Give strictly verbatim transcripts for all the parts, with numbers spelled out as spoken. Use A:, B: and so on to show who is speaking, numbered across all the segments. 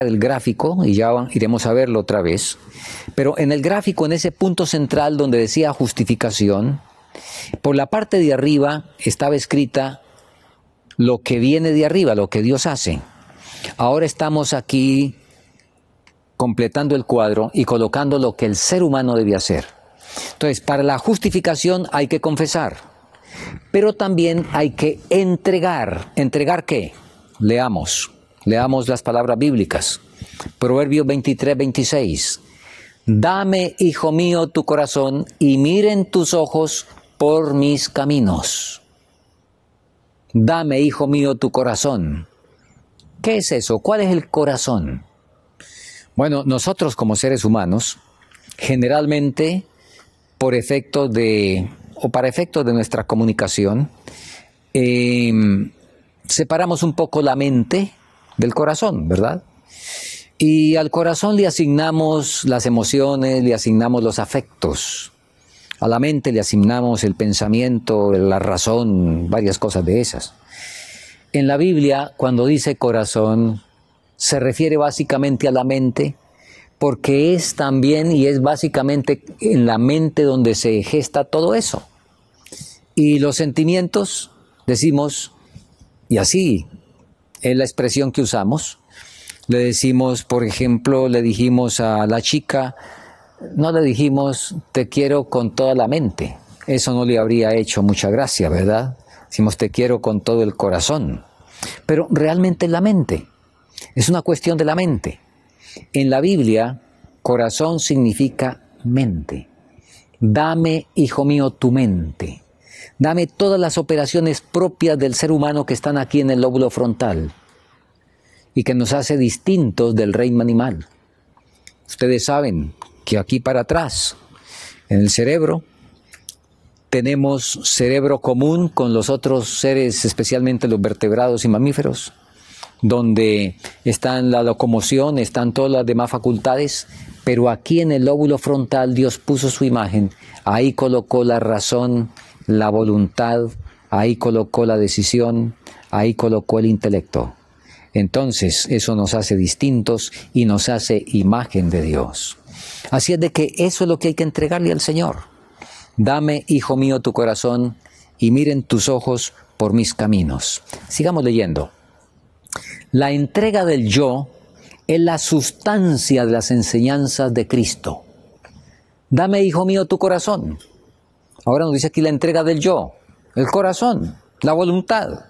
A: el gráfico y ya iremos a verlo otra vez, pero en el gráfico, en ese punto central donde decía justificación, por la parte de arriba estaba escrita lo que viene de arriba, lo que Dios hace. Ahora estamos aquí completando el cuadro y colocando lo que el ser humano debe hacer. Entonces, para la justificación hay que confesar, pero también hay que entregar. ¿Entregar qué? Leamos. Leamos las palabras bíblicas. Proverbios veintitrés, veintiséis. Dame, hijo mío, tu corazón y miren tus ojos por mis caminos. Dame, hijo mío, tu corazón. ¿Qué es eso? ¿Cuál es el corazón? Bueno, nosotros como seres humanos, generalmente por efectos de, o para efectos de nuestra comunicación, eh, separamos un poco la mente del corazón, ¿verdad? Y al corazón le asignamos las emociones, le asignamos los afectos. A la mente le asignamos el pensamiento, la razón, varias cosas de esas. En la Biblia, cuando dice corazón, se refiere básicamente a la mente, porque es también y es básicamente en la mente donde se gesta todo eso. Y los sentimientos, decimos, y así es la expresión que usamos, le decimos, por ejemplo, le dijimos a la chica, no le dijimos, te quiero con toda la mente. Eso no le habría hecho mucha gracia, ¿verdad? Decimos, te quiero con todo el corazón. Pero realmente es la mente. Es una cuestión de la mente. En la Biblia, corazón significa mente. Dame, hijo mío, tu mente. Dame todas las operaciones propias del ser humano que están aquí en el lóbulo frontal y que nos hace distintos del reino animal. Ustedes saben que aquí para atrás, en el cerebro, tenemos cerebro común con los otros seres, especialmente los vertebrados y mamíferos, donde están la locomoción, están todas las demás facultades, pero aquí en el lóbulo frontal Dios puso su imagen, ahí colocó la razón, la voluntad, ahí colocó la decisión, ahí colocó el intelecto. Entonces eso nos hace distintos y nos hace imagen de Dios. Así es de que eso es lo que hay que entregarle al Señor. Dame, hijo mío, tu corazón y miren tus ojos por mis caminos. Sigamos leyendo. La entrega del yo es la sustancia de las enseñanzas de Cristo. Dame, hijo mío, tu corazón. Ahora nos dice aquí la entrega del yo, el corazón, la voluntad.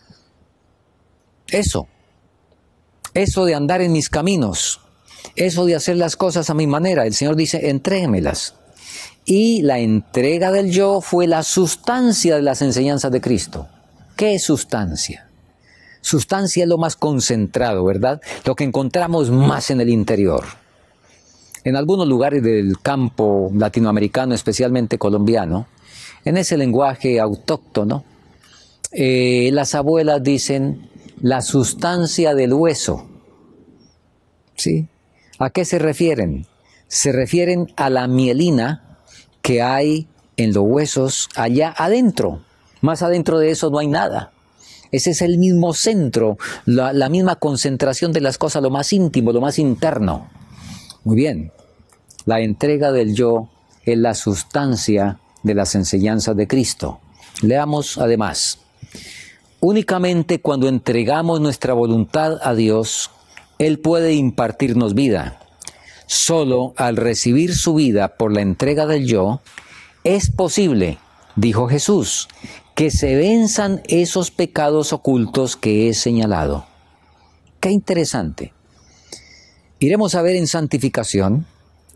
A: Eso, eso de andar en mis caminos, eso de hacer las cosas a mi manera. El Señor dice, entréguemelas. Y la entrega del yo fue la sustancia de las enseñanzas de Cristo. ¿Qué es sustancia? Sustancia es lo más concentrado, ¿verdad? Lo que encontramos más en el interior. En algunos lugares del campo latinoamericano, especialmente colombiano, en ese lenguaje autóctono, eh, las abuelas dicen la sustancia del hueso. ¿Sí? ¿A qué se refieren? Se refieren a la mielina que hay en los huesos allá adentro. Más adentro de eso no hay nada. Ese es el mismo centro, la, la misma concentración de las cosas, lo más íntimo, lo más interno. Muy bien. La entrega del yo es la sustancia de las enseñanzas de Cristo. Leamos además. Únicamente cuando entregamos nuestra voluntad a Dios, Él puede impartirnos vida. Solo al recibir su vida por la entrega del yo, es posible, dijo Jesús, que se venzan esos pecados ocultos que he señalado. Qué interesante. Iremos a ver en santificación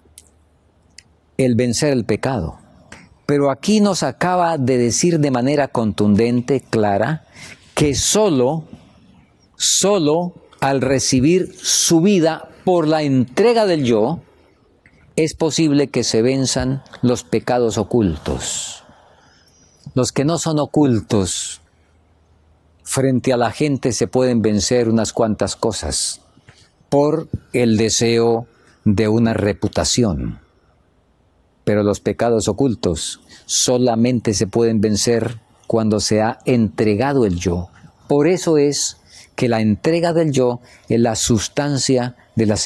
A: el vencer el pecado. Pero aquí nos acaba de decir de manera contundente, clara, que solo, solo al recibir su vida por la entrega del yo, es posible que se venzan los pecados ocultos. Los que no son ocultos, frente a la gente se pueden vencer unas cuantas cosas por el deseo de una reputación. Pero los pecados ocultos solamente se pueden vencer cuando se ha entregado el yo. Por eso es que la entrega del yo es la sustancia de la